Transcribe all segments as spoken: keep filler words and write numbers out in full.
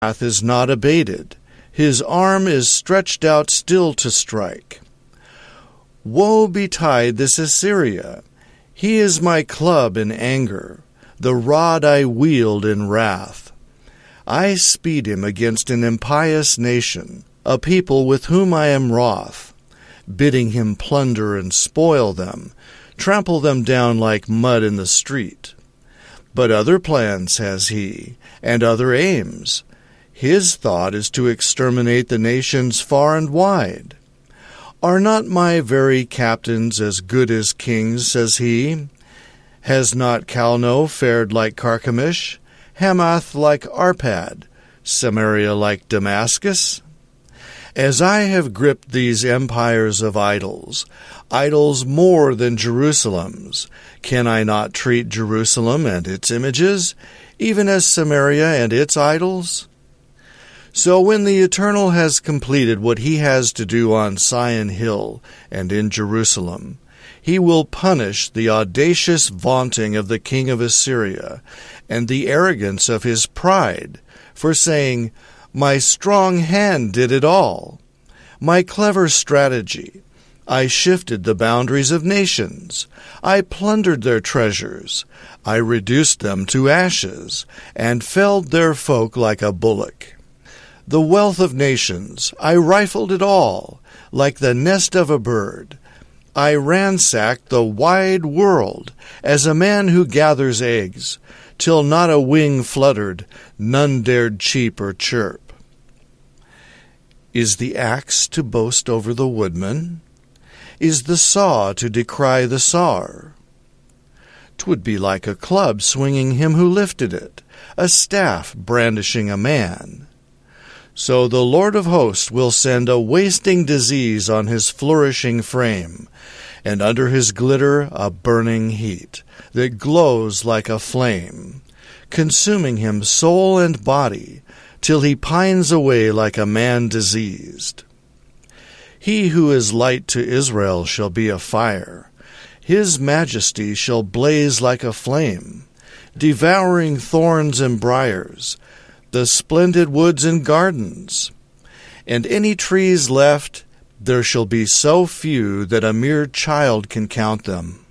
wrath is not abated. His arm is stretched out still to strike. Woe betide this Assyria! He is my club in anger, the rod I wield in wrath. I speed him against an impious nation, a people with whom I am wroth, bidding him plunder and spoil them, trample them down like mud in the street. But other plans has he, and other aims. His thought is to exterminate the nations far and wide. Are not my very captains as good as kings, says he? Has not Calno fared like Carchemish, Hamath like Arpad, Samaria like Damascus? As I have gripped these empires of idols, idols more than Jerusalem's, can I not treat Jerusalem and its images, even as Samaria and its idols? So when the Eternal has completed what he has to do on Sion Hill and in Jerusalem, he will punish the audacious vaunting of the king of Assyria and the arrogance of his pride for saying, "My strong hand did it all. My clever strategy. I shifted the boundaries of nations. I plundered their treasures. I reduced them to ashes and felled their folk like a bullock. The wealth of nations, I rifled it all, like the nest of a bird. I ransacked the wide world, as a man who gathers eggs, till not a wing fluttered, none dared cheep or chirp. Is the axe to boast over the woodman? Is the saw to decry the sawer? 'Twould be like a club swinging him who lifted it, a staff brandishing a man. So the Lord of hosts will send a wasting disease on his flourishing frame, and under his glitter a burning heat that glows like a flame, consuming him soul and body, till he pines away like a man diseased. He who is light to Israel shall be a fire. His majesty shall blaze like a flame, devouring thorns and briars, the splendid woods and gardens. And any trees left, there shall be so few that a mere child can count them.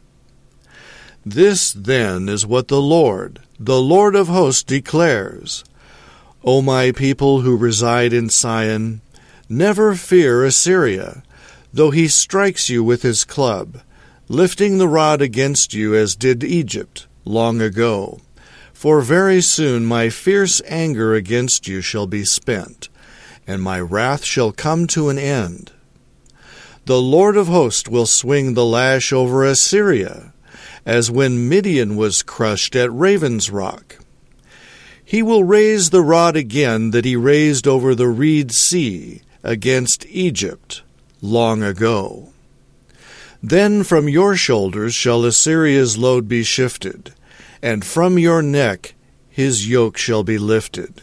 This, then, is what the Lord, the Lord of hosts, declares. O my people who reside in Sion, never fear Assyria, though he strikes you with his club, lifting the rod against you as did Egypt long ago. For very soon my fierce anger against you shall be spent, and my wrath shall come to an end. The Lord of hosts will swing the lash over Assyria, as when Midian was crushed at Raven's Rock. He will raise the rod again that he raised over the Reed Sea against Egypt long ago. Then from your shoulders shall Assyria's load be shifted, and from your neck his yoke shall be lifted.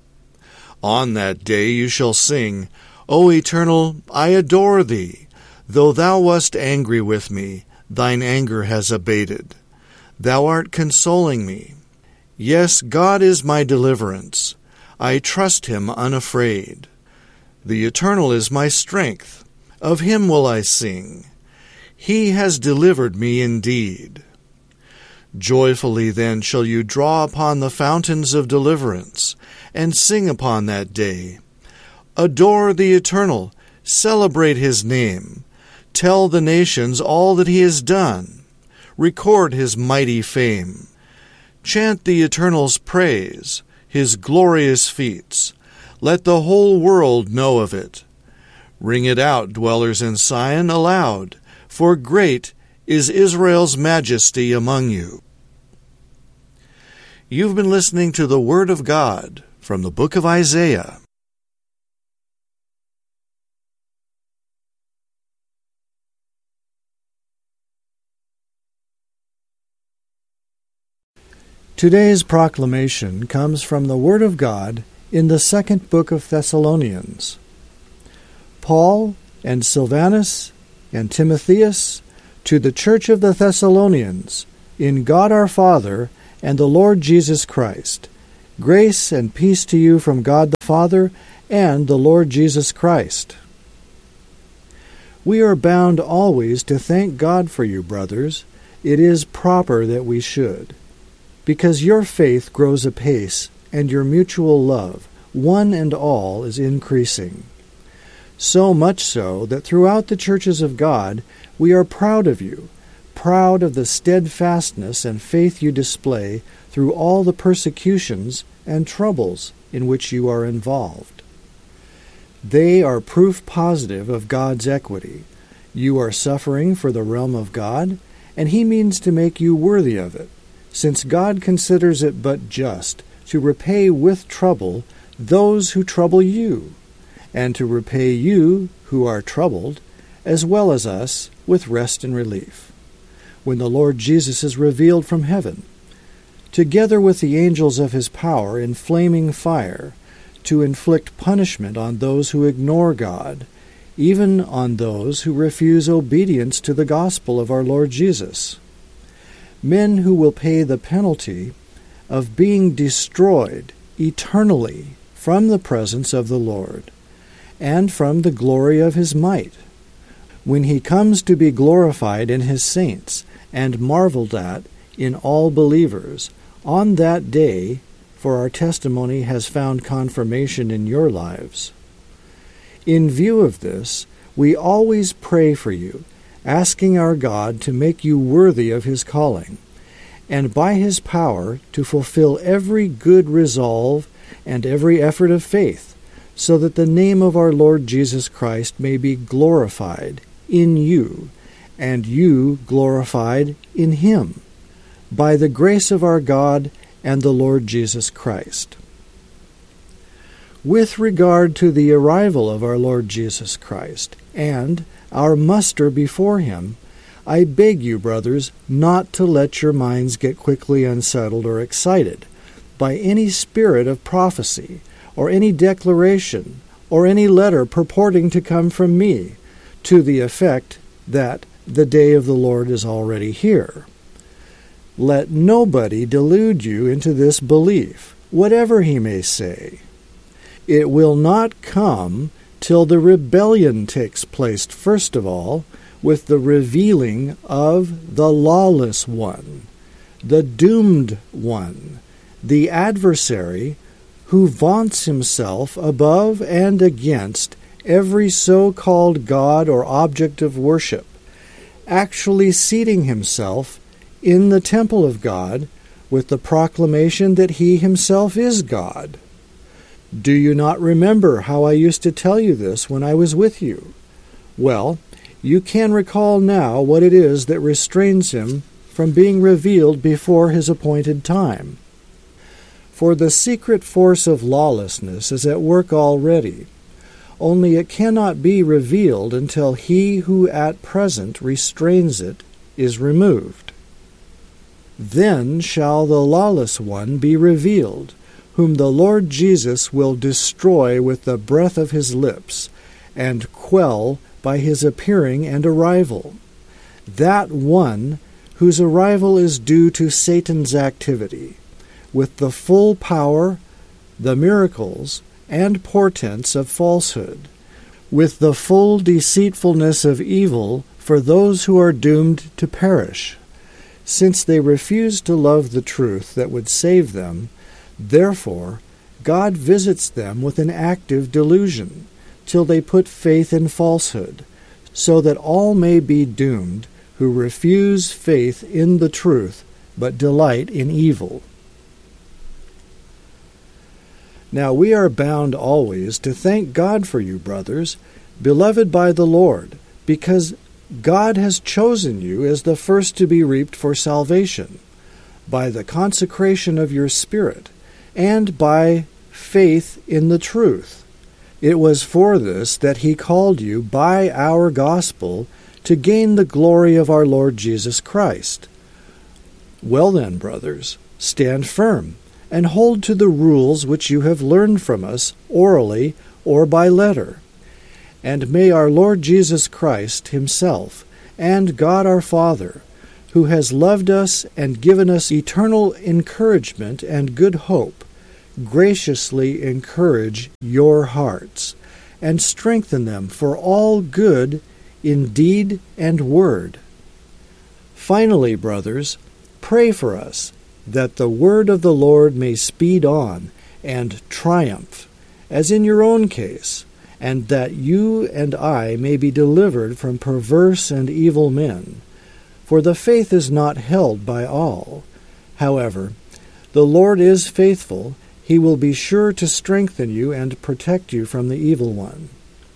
On that day you shall sing, O Eternal, I adore thee. Though thou wast angry with me, thine anger has abated. Thou art consoling me. Yes, God is my deliverance. I trust him unafraid. The Eternal is my strength. Of him will I sing. He has delivered me indeed. Joyfully then shall you draw upon the fountains of deliverance, and sing upon that day. Adore the Eternal, celebrate his name. Tell the nations all that he has done. Record his mighty fame. Chant the Eternal's praise, his glorious feats. Let the whole world know of it. Ring it out, dwellers in Sion, aloud, for great is Israel's majesty among you. You've been listening to the Word of God from the book of Isaiah. Today's proclamation comes from the Word of God in the second book of Thessalonians. Paul and Silvanus and Timotheus, to the church of the Thessalonians, in God our Father and the Lord Jesus Christ, Grace and peace to you from God the Father and the Lord Jesus Christ. We are bound always to thank God for you, brothers. It is proper that we should, because your faith grows apace, and your mutual love, one and all, is increasing. So much so that throughout the churches of God we are proud of you, proud of the steadfastness and faith you display through all the persecutions and troubles in which you are involved. They are proof positive of God's equity. You are suffering for the realm of God, and He means to make you worthy of it, since God considers it but just to repay with trouble those who trouble you, and to repay you who are troubled, as well as us, with rest and relief, when the Lord Jesus is revealed from heaven, together with the angels of His power in flaming fire, to inflict punishment on those who ignore God, even on those who refuse obedience to the gospel of our Lord Jesus. Men who will pay the penalty of being destroyed eternally from the presence of the Lord, and from the glory of His might, when He comes to be glorified in His saints, and marveled at in all believers, on that day, for our testimony has found confirmation in your lives. In view of this, we always pray for you, asking our God to make you worthy of His calling, and by His power to fulfill every good resolve and every effort of faith, so that the name of our Lord Jesus Christ may be glorified in you, and you glorified in Him, by the grace of our God and the Lord Jesus Christ. With regard to the arrival of our Lord Jesus Christ, and our muster before Him, I beg you, brothers, not to let your minds get quickly unsettled or excited by any spirit of prophecy, or any declaration, or any letter purporting to come from me, to the effect that the day of the Lord is already here. Let nobody delude you into this belief, whatever he may say. It will not come till the rebellion takes place, first of all, with the revealing of the lawless one, the doomed one, the adversary who vaunts himself above and against every so-called God or object of worship, actually seating himself in the temple of God with the proclamation that he himself is God. Do you not remember how I used to tell you this when I was with you? Well, you can recall now what it is that restrains him from being revealed before his appointed time. For the secret force of lawlessness is at work already, only it cannot be revealed until he who at present restrains it is removed. Then shall the lawless one be revealed, whom the Lord Jesus will destroy with the breath of his lips, and quell by his appearing and arrival. That one whose arrival is due to Satan's activity, with the full power, the miracles, and portents of falsehood, with the full deceitfulness of evil for those who are doomed to perish. Since they refuse to love the truth that would save them, therefore God visits them with an active delusion, till they put faith in falsehood, so that all may be doomed who refuse faith in the truth, but delight in evil. Now we are bound always to thank God for you, brothers, beloved by the Lord, because God has chosen you as the first to be reaped for salvation, by the consecration of your spirit, and by faith in the truth. It was for this that he called you by our gospel to gain the glory of our Lord Jesus Christ. Well then, brothers, stand firm, and hold to the rules which you have learned from us, orally or by letter. And may our Lord Jesus Christ himself, and God our Father, who has loved us and given us eternal encouragement and good hope, graciously encourage your hearts, and strengthen them for all good in deed and word. Finally, brothers, pray for us, that the word of the Lord may speed on and triumph, as in your own case, and that you and I may be delivered from perverse and evil men. For the faith is not held by all. However, the Lord is faithful. He will be sure to strengthen you and protect you from the evil one.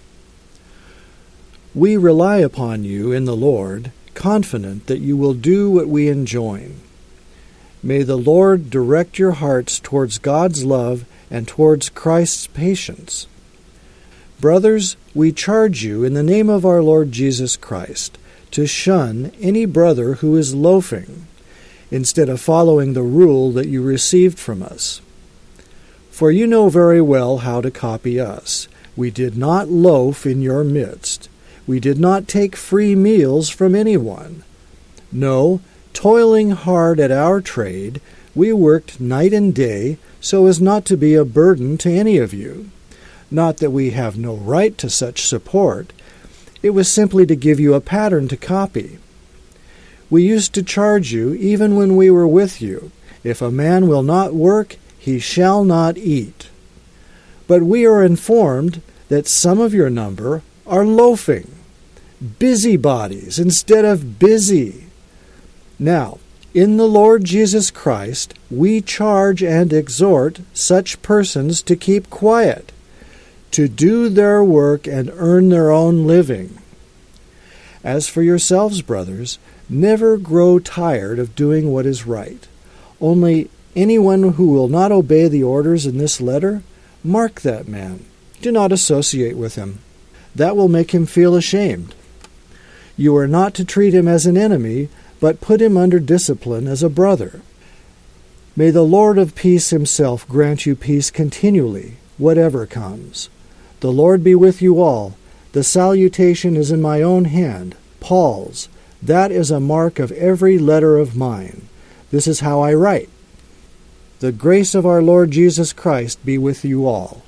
We rely upon you in the Lord, confident that you will do what we enjoin. May the Lord direct your hearts towards God's love and towards Christ's patience. Brothers, we charge you in the name of our Lord Jesus Christ to shun any brother who is loafing, instead of following the rule that you received from us. For you know very well how to copy us. We did not loaf in your midst. We did not take free meals from anyone. No, toiling hard at our trade, we worked night and day so as not to be a burden to any of you. Not that we have no right to such support. It was simply to give you a pattern to copy. We used to charge you even when we were with you, if a man will not work, he shall not eat. But we are informed that some of your number are loafing, busybodies instead of busy. Now, in the Lord Jesus Christ, we charge and exhort such persons to keep quiet, to do their work and earn their own living. As for yourselves, brothers, never grow tired of doing what is right. Only anyone who will not obey the orders in this letter, mark that man. Do not associate with him. That will make him feel ashamed. You are not to treat him as an enemy, but put him under discipline as a brother. May the Lord of peace himself grant you peace continually, whatever comes. The Lord be with you all. The salutation is in my own hand, Paul's. That is a mark of every letter of mine. This is how I write. The grace of our Lord Jesus Christ be with you all.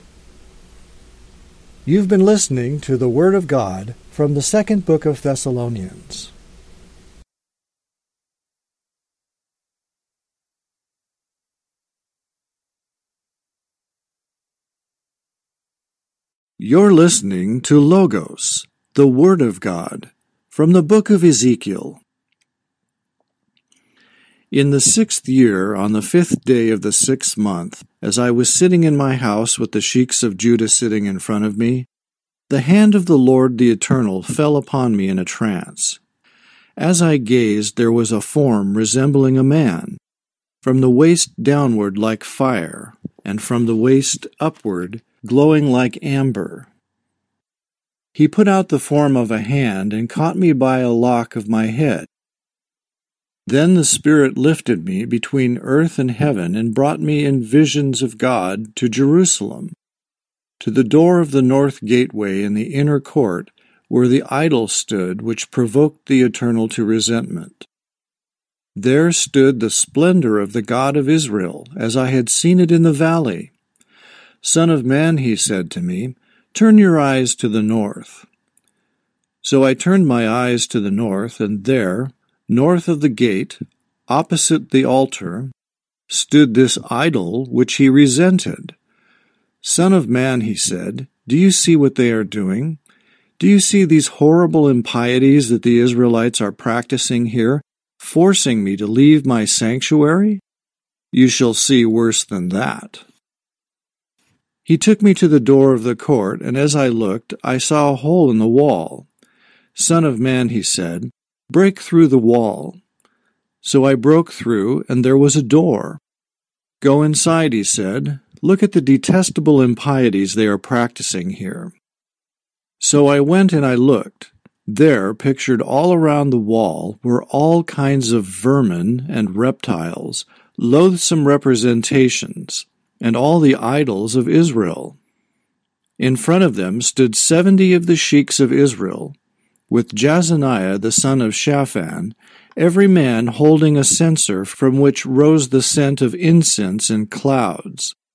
You've been listening to the Word of God from the second book of Thessalonians. You're listening to Logos, the Word of God, from the book of Ezekiel. In the sixth year, on the fifth day of the sixth month, as I was sitting in my house with the sheiks of Judah sitting in front of me, the hand of the Lord the Eternal fell upon me in a trance. As I gazed, there was a form resembling a man, from the waist downward like fire, and from the waist upward glowing like amber. He put out the form of a hand and caught me by a lock of my head. Then the Spirit lifted me between earth and heaven and brought me in visions of God to Jerusalem, to the door of the north gateway in the inner court, where the idol stood which provoked the Eternal to resentment. There stood the splendor of the God of Israel, as I had seen it in the valley. Son of man, he said to me, turn your eyes to the north. So I turned my eyes to the north, and there, north of the gate, opposite the altar, stood this idol which he resented. Son of man, he said, do you see what they are doing? Do you see these horrible impieties that the Israelites are practicing here, forcing me to leave my sanctuary? You shall see worse than that. He took me to the door of the court, and as I looked, I saw a hole in the wall. Son of man, he said, break through the wall. So I broke through, and there was a door. Go inside, he said. Look at the detestable impieties they are practicing here. So I went and I looked. There, pictured all around the wall, were all kinds of vermin and reptiles, loathsome representations, and all the idols of Israel. In front of them stood seventy of the sheiks of Israel, with Jazaniah the son of Shaphan, every man holding a censer from which rose the scent of incense in clouds.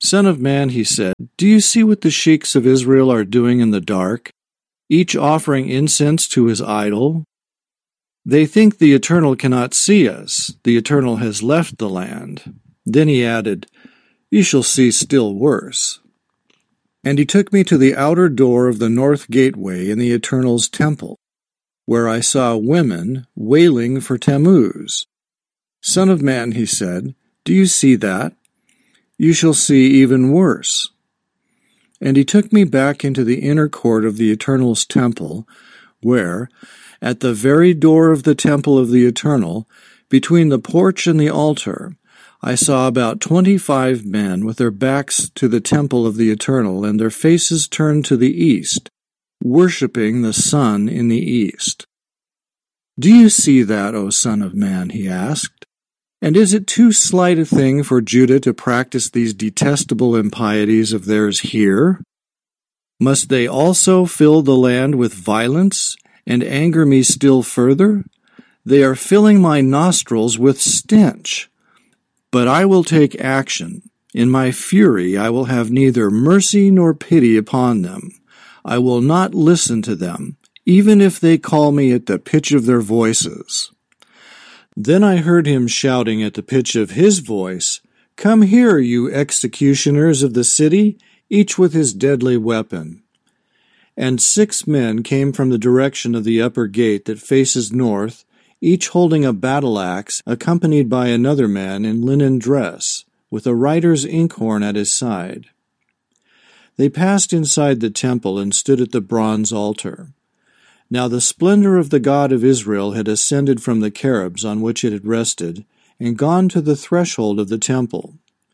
"Son of man," he said, "do you see what the sheiks of Israel are doing in the dark, each offering incense to his idol? They think the Eternal cannot see us. The Eternal has left the land." Then he added, "You shall see still worse." And he took me to the outer door of the north gateway in the Eternal's temple, where I saw women wailing for Tammuz. "Son of man," he said, "do you see that? You shall see even worse." And he took me back into the inner court of the Eternal's temple, where, at the very door of the temple of the Eternal, between the porch and the altar, I saw about twenty-five men with their backs to the temple of the Eternal and their faces turned to the east, worshipping the sun in the east. "Do you see that, O Son of Man?" he asked. "And is it too slight a thing for Judah to practice these detestable impieties of theirs here? Must they also fill the land with violence and anger me still further? They are filling my nostrils with stench. But I will take action. In my fury I will have neither mercy nor pity upon them. I will not listen to them, even if they call me at the pitch of their voices." Then I heard him shouting at the pitch of his voice, "Come here, you executioners of the city, each with his deadly weapon." And six men came from the direction of the upper gate that faces north, each holding a battle-axe, accompanied by another man in linen dress, with a writer's inkhorn at his side. They passed inside the temple and stood at the bronze altar. Now the splendor of the God of Israel had ascended from the cherubs on which it had rested, and gone to the threshold of the temple.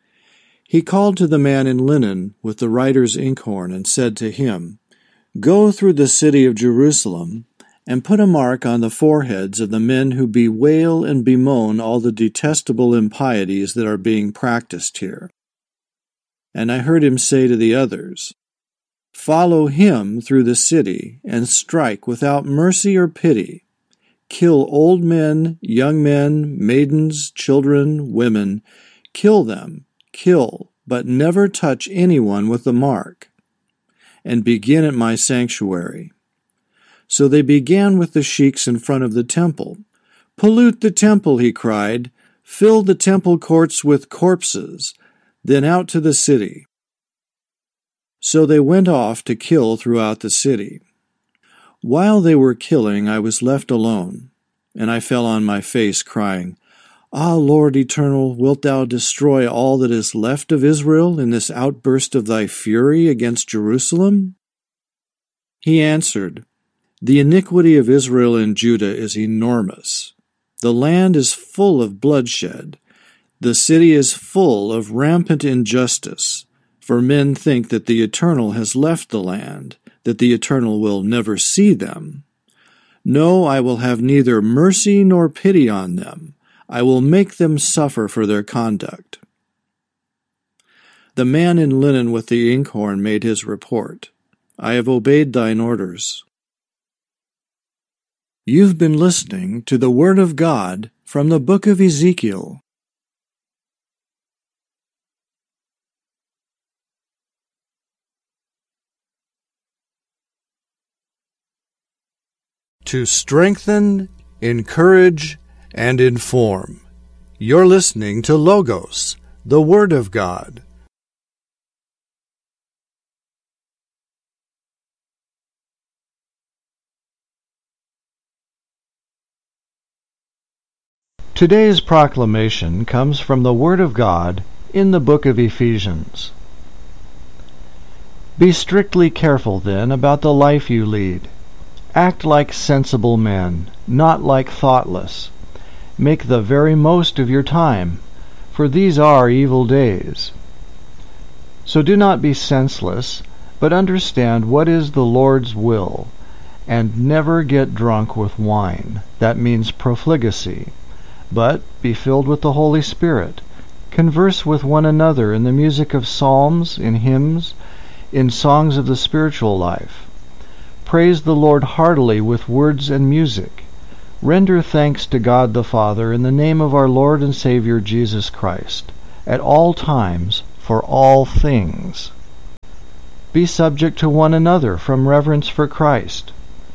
He called to the man in linen with the writer's inkhorn, and said to him, "Go through the city of Jerusalem, and put a mark on the foreheads of the men who bewail and bemoan all the detestable impieties that are being practiced here." And I heard him say to the others, "Follow him through the city, and strike without mercy or pity. Kill old men, young men, maidens, children, women. Kill them, kill, but never touch anyone with the mark. And begin at my sanctuary." So they began with the sheiks in front of the temple. "Pollute the temple," he cried. "Fill the temple courts with corpses. Then out to the city." So they went off to kill throughout the city. While they were killing, I was left alone, and I fell on my face, crying, "Ah, Lord Eternal, wilt thou destroy all that is left of Israel in this outburst of thy fury against Jerusalem?" He answered, "The iniquity of Israel and Judah is enormous. The land is full of bloodshed. The city is full of rampant injustice, for men think that the Eternal has left the land, that the Eternal will never see them. No, I will have neither mercy nor pity on them. I will make them suffer for their conduct." The man in linen with the inkhorn made his report. "I have obeyed thine orders." You've been listening to the Word of God from the book of Ezekiel. To strengthen, encourage, and inform. You're listening to Logos, the Word of God. Today's proclamation comes from the Word of God in the book of Ephesians. Be strictly careful, then, about the life you lead. Act like sensible men, not like thoughtless. Make the very most of your time, for these are evil days. So do not be senseless, but understand what is the Lord's will, and never get drunk with wine. That means profligacy. But be filled with the Holy Spirit. Converse with one another in the music of psalms, in hymns, in songs of the spiritual life. Praise the Lord heartily with words and music. Render thanks to God the Father in the name of our Lord and Savior Jesus Christ, at all times, for all things. Be subject to one another from reverence for Christ.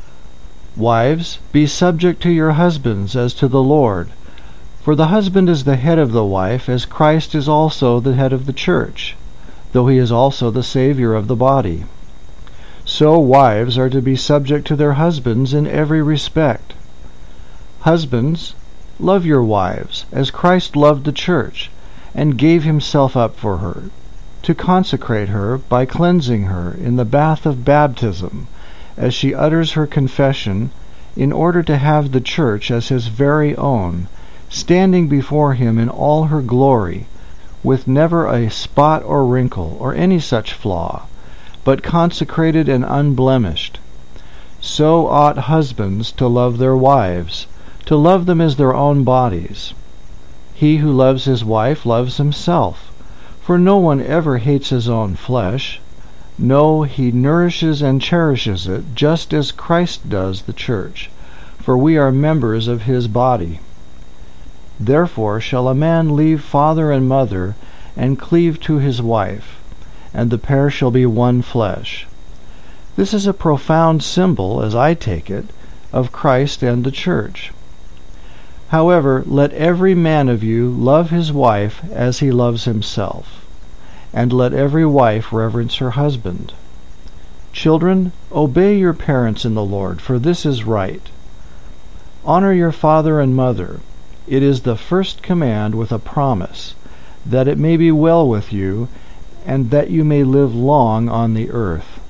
Wives, be subject to your husbands as to the Lord. For the husband is the head of the wife, as Christ is also the head of the church, though he is also the Savior of the body. So wives are to be subject to their husbands in every respect. Husbands, love your wives, as Christ loved the church, and gave himself up for her, to consecrate her by cleansing her in the bath of baptism, as she utters her confession, in order to have the church as his very own, standing before him in all her glory, with never a spot or wrinkle or any such flaw, but consecrated and unblemished. So ought husbands to love their wives, to love them as their own bodies. He who loves his wife loves himself, for no one ever hates his own flesh. No, he nourishes and cherishes it, just as Christ does the church, for we are members of his body. Therefore shall a man leave father and mother, and cleave to his wife, and the pair shall be one flesh. This is a profound symbol, as I take it, of Christ and the church. However, let every man of you love his wife as he loves himself, and let every wife reverence her husband. Children, obey your parents in the Lord, for this is right. Honor your father and mother. It is the first command with a promise, that it may be well with you, and that you may live long on the earth.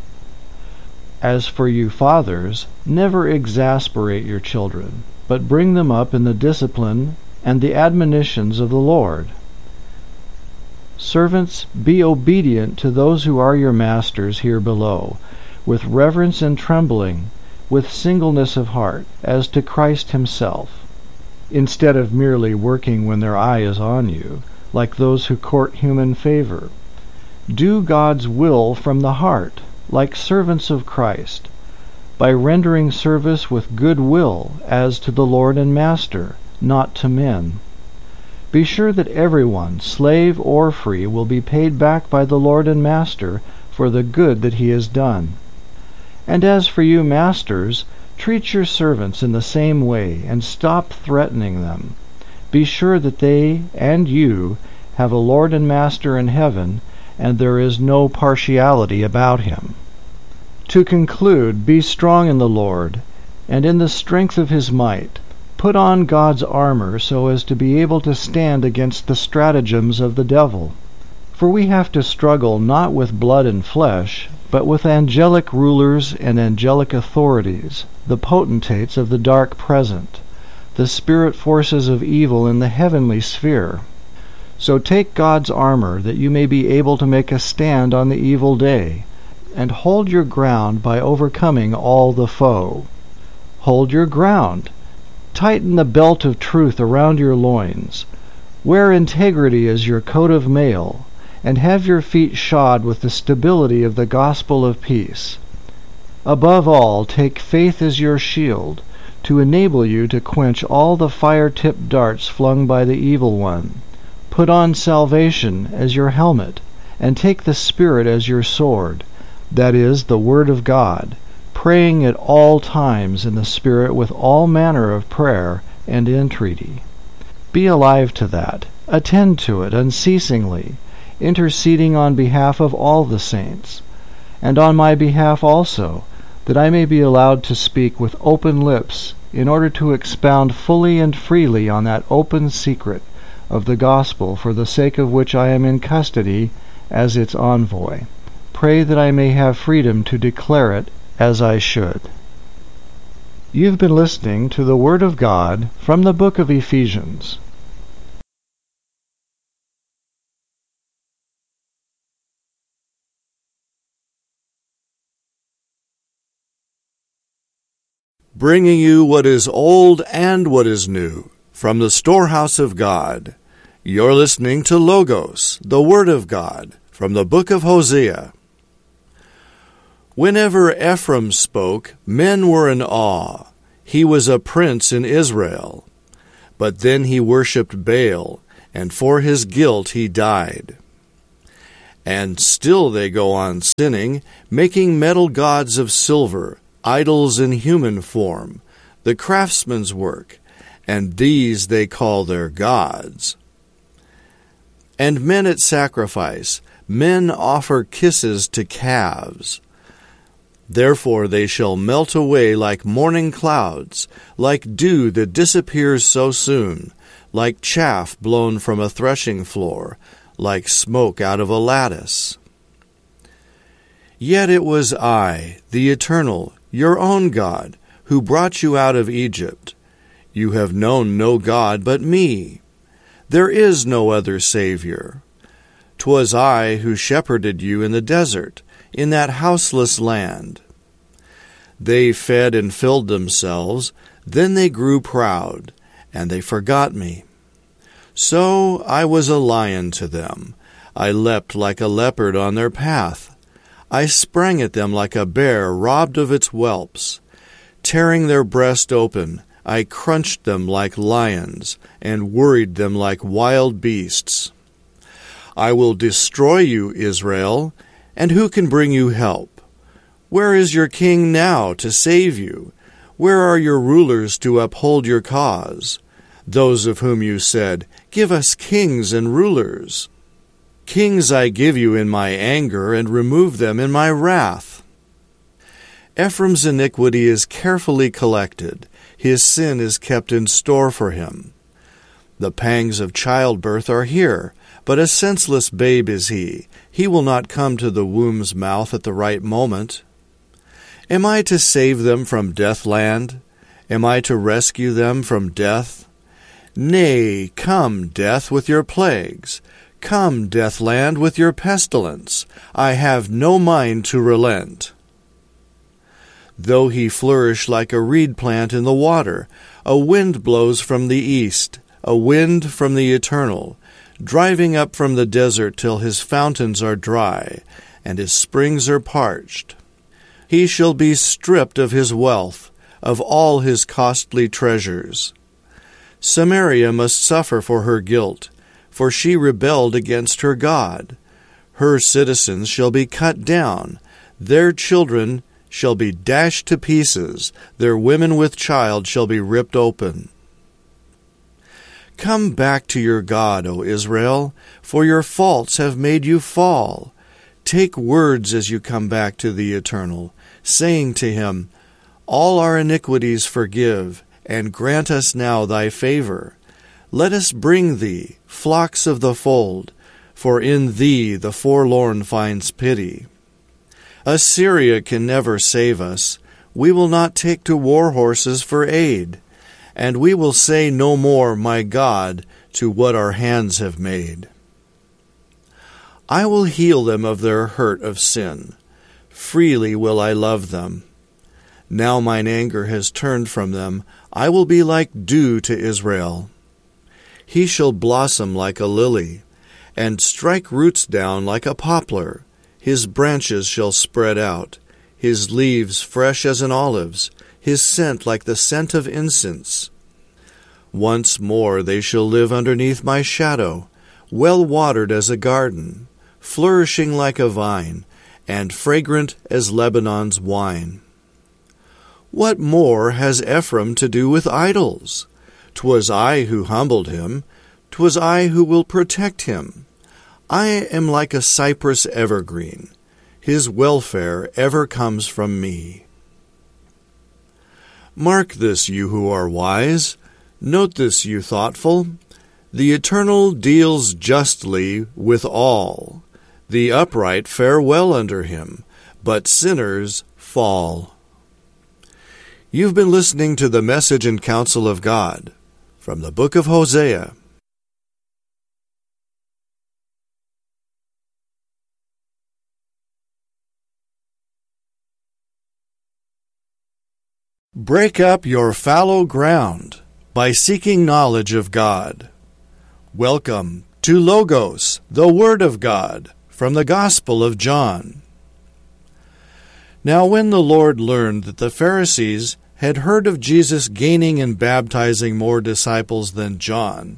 As for you fathers, never exasperate your children, but bring them up in the discipline and the admonitions of the Lord. Servants, be obedient to those who are your masters here below, with reverence and trembling, with singleness of heart, as to Christ himself, instead of merely working when their eye is on you, like those who court human favor. Do God's will from the heart, like servants of Christ, by rendering service with good will as to the Lord and Master, not to men. Be sure that everyone, slave or free, will be paid back by the Lord and Master for the good that he has done. And as for you masters, treat your servants in the same way, and stop threatening them. Be sure that they and you have a Lord and Master in heaven, and there is no partiality about him. To conclude, be strong in the Lord, and in the strength of his might. Put on God's armor so as to be able to stand against the stratagems of the devil. For we have to struggle not with blood and flesh, but with angelic rulers and angelic authorities, the potentates of the dark present, the spirit forces of evil in the heavenly sphere. So take God's armor, that you may be able to make a stand on the evil day, and hold your ground by overcoming all the foe. Hold your ground. Tighten the belt of truth around your loins. Wear integrity as your coat of mail, and have your feet shod with the stability of the gospel of peace. Above all, take faith as your shield, to enable you to quench all the fire-tipped darts flung by the evil one. Put on salvation as your helmet, and take the Spirit as your sword, that is, the Word of God, praying at all times in the Spirit with all manner of prayer and entreaty. Be alive to that, attend to it unceasingly, interceding on behalf of all the saints, and on my behalf also, that I may be allowed to speak with open lips, in order to expound fully and freely on that open secret of the gospel, for the sake of which I am in custody as its envoy. Pray that I may have freedom to declare it as I should. You've been listening to the Word of God from the book of Ephesians. Bringing you what is old and what is new from the storehouse of God. You're listening to Logos, the Word of God, from the book of Hosea. Whenever Ephraim spoke, men were in awe. He was a prince in Israel. But then he worshipped Baal, and for his guilt he died. And still they go on sinning, making metal gods of silver, idols in human form, the craftsman's work, and these they call their gods. And men at sacrifice, men offer kisses to calves. Therefore they shall melt away like morning clouds, like dew that disappears so soon, like chaff blown from a threshing floor, like smoke out of a lattice. Yet it was I, the Eternal, your own God, who brought you out of Egypt. You have known no God but me. There is no other Savior. 'Twas I who shepherded you in the desert, in that houseless land. They fed and filled themselves, then they grew proud, and they forgot me. So I was a lion to them. I leapt like a leopard on their path. I sprang at them like a bear robbed of its whelps. Tearing their breast open, I crunched them like lions, and worried them like wild beasts. I will destroy you, Israel, and who can bring you help? Where is your king now to save you? Where are your rulers to uphold your cause? Those of whom you said, Give us kings and rulers. Kings I give you in my anger, and remove them in my wrath. Ephraim's iniquity is carefully collected. His sin is kept in store for him. The pangs of childbirth are here, but a senseless babe is he. He will not come to the womb's mouth at the right moment. Am I to save them from Deathland? Am I to rescue them from death? Nay, come, death, with your plagues. Come, Deathland, with your pestilence. I have no mind to relent. Though he flourish like a reed plant in the water, a wind blows from the east, a wind from the Eternal, driving up from the desert till his fountains are dry, and his springs are parched. He shall be stripped of his wealth, of all his costly treasures. Samaria must suffer for her guilt, for she rebelled against her God. Her citizens shall be cut down, their children shall be dashed to pieces, their women with child shall be ripped open. Come back to your God, O Israel, for your faults have made you fall. Take words as you come back to the Eternal, saying to him, All our iniquities forgive, and grant us now thy favor. Let us bring thee flocks of the fold, for in thee the forlorn finds pity. Assyria can never save us. We will not take to war horses for aid, and we will say no more, My God, to what our hands have made. I will heal them of their hurt of sin. Freely will I love them. Now mine anger has turned from them. I will be like dew to Israel. He shall blossom like a lily, and strike roots down like a poplar. His branches shall spread out, his leaves fresh as an olive's, his scent like the scent of incense. Once more they shall live underneath my shadow, well watered as a garden, flourishing like a vine, and fragrant as Lebanon's wine. What more has Ephraim to do with idols? 'Twas I who humbled him, 'twas I who will protect him. I am like a cypress evergreen. His welfare ever comes from me. Mark this, you who are wise. Note this, you thoughtful. The Eternal deals justly with all. The upright fare well under him, but sinners fall. You've been listening to the Message and Counsel of God from the book of Hosea. Break up your fallow ground by seeking knowledge of God. Welcome to Logos, the Word of God, from the Gospel of John. Now when the Lord learned that the Pharisees had heard of Jesus gaining and baptizing more disciples than John,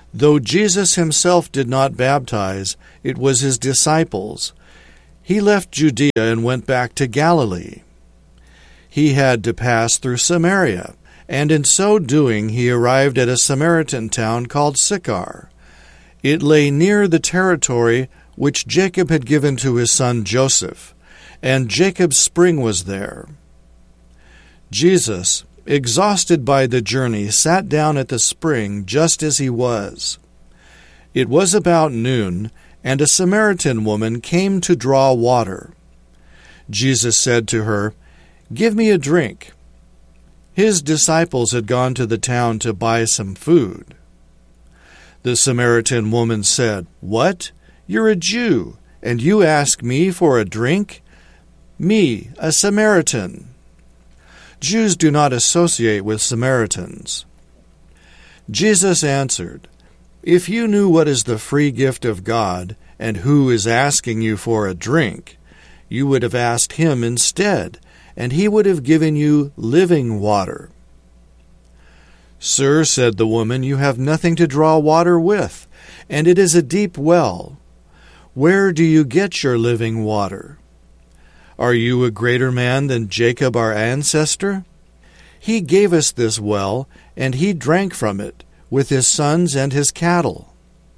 Though Jesus himself did not baptize, it was his disciples. He left Judea and went back to Galilee. He had to pass through Samaria, and in so doing he arrived at a Samaritan town called Sychar. It lay near the territory which Jacob had given to his son Joseph, and Jacob's spring was there. Jesus, exhausted by the journey, sat down at the spring just as he was. It was about noon, and a Samaritan woman came to draw water. Jesus said to her, "Give me a drink." His disciples had gone to the town to buy some food. The Samaritan woman said, "What? You're a Jew, and you ask me for a drink? Me, a Samaritan." Jews do not associate with Samaritans. Jesus answered, "If you knew what is the free gift of God, and who is asking you for a drink, you would have asked him instead, and he would have given you living water." "Sir," said the woman, "you have nothing to draw water with, and it is a deep well. Where do you get your living water? Are you a greater man than Jacob our ancestor? He gave us this well, and he drank from it, with his sons and his cattle."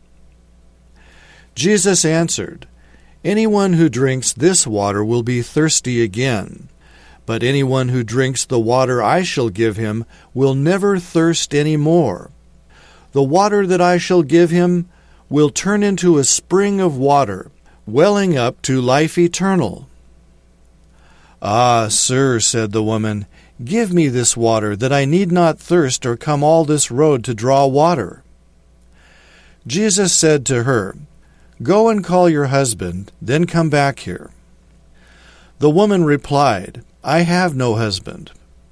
Jesus answered, "Anyone who drinks this water will be thirsty again, but anyone who drinks the water I shall give him will never thirst any more. The water that I shall give him will turn into a spring of water, welling up to life eternal." "Ah, sir," said the woman, "give me this water, that I need not thirst or come all this road to draw water." Jesus said to her, "Go and call your husband, then come back here." The woman replied, "I have no husband."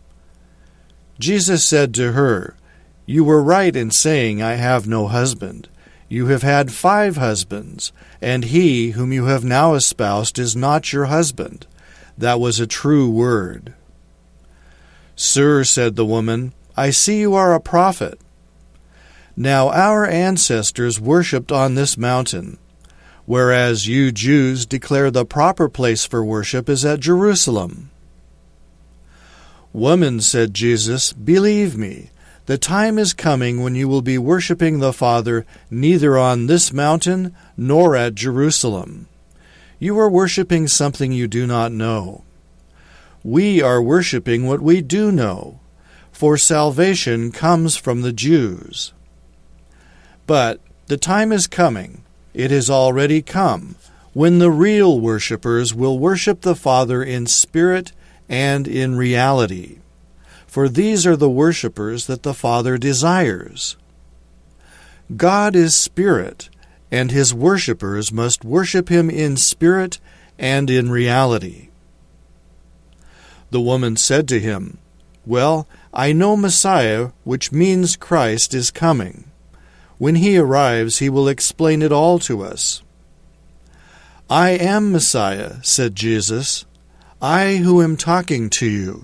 Jesus said to her, "You were right in saying, 'I have no husband.' You have had five husbands, and he whom you have now espoused is not your husband." That was a true word. "Sir," said the woman, "I see you are a prophet. Now our ancestors worshipped on this mountain, whereas you Jews declare the proper place for worship is at Jerusalem." "Woman," said Jesus, "believe me, the time is coming when you will be worshipping the Father neither on this mountain nor at Jerusalem. You are worshipping something you do not know. We are worshipping what we do know, for salvation comes from the Jews. But the time is coming, it has already come, when the real worshippers will worship the Father in spirit and in reality. For these are the worshippers that the Father desires. God is spirit, and his worshippers must worship him in spirit and in reality." The woman said to him, "Well, I know Messiah, which means Christ, is coming. When he arrives, he will explain it all to us." "I am Messiah," said Jesus, "I who am talking to you."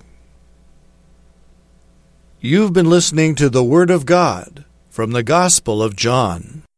You've been listening to the Word of God from the Gospel of John.